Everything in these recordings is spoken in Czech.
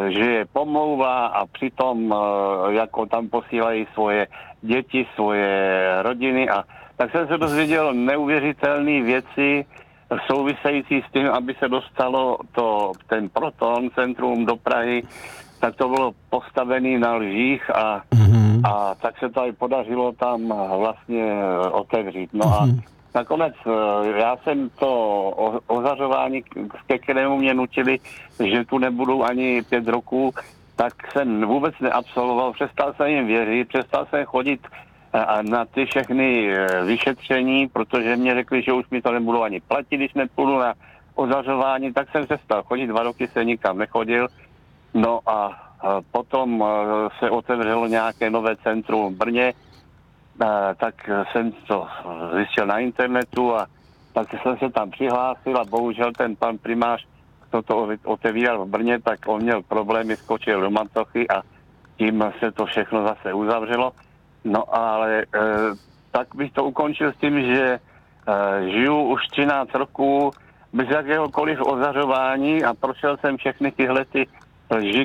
že je pomlouvá a přitom jako tam posílají svoje děti, svoje rodiny a tak jsem se dozvěděl neuvěřitelné věci související s tím, aby se dostalo ten Proton centrum do Prahy, tak to bylo postavené na lžích a tak se to i podařilo tam vlastně otevřít. No a nakonec já jsem to ozařování, ke kterému mě nutili, že tu nebudou ani 5 roků, tak jsem vůbec neabsolvoval, přestal jsem jim věřit, přestal jsem chodit na ty všechny vyšetření, protože mě řekli, že už mi to nebudou ani platit, když nepůjdu na ozařování, tak jsem přestal chodit, 2 roky se nikam nechodil. No a potom se otevřelo nějaké nové centrum v Brně, tak jsem to zjistil na internetu a tak jsem se tam přihlásil a bohužel ten pan primář toto otevíral v Brně, tak on měl problémy, skočil do Macochy a tím se to všechno zase uzavřelo. No ale tak bych to ukončil s tím, že žiju už 13 roků bez jakéhokoliv ozařování a prošel jsem všechny tyhle ty lži,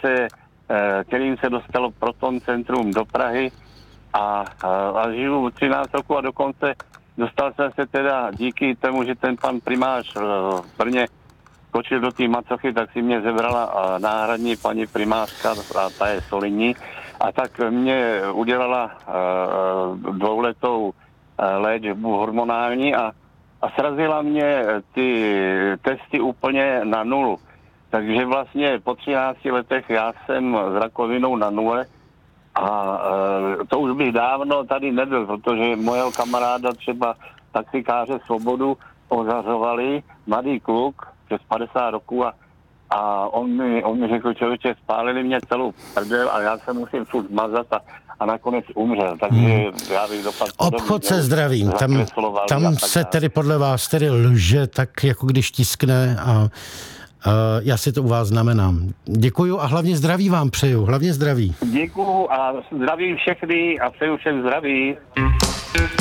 kterým se dostalo Proton centrum do Prahy a žiju 13 roků a dokonce dostal jsem se teda díky tomu, že ten pan primář v Brně skočil do té Macochy, tak si mě zebrala náhradní paní primářka a ta je Solinní a tak mě udělala 2letou léčbu hormonální a srazila mě ty testy úplně na nulu. Takže vlastně po 13 letech já jsem s rakovinou na nule a to už bych dávno tady nebyl, protože mojeho kamaráda třeba taxikáře Svobodu ozařovali, mladý kluk, přes 50 roků a on mi řekl, člověče, spálili mě celou prdel a já se musím furt mazat a nakonec umřel, takže já bych dopadl Obchod se zdravím, tam se tedy podle vás tedy lže, tak jako když tiskne a já si to u vás znamenám. Děkuju a hlavně zdraví vám přeju, hlavně zdraví. Děkuju a zdravím všechny a přeju všem zdraví.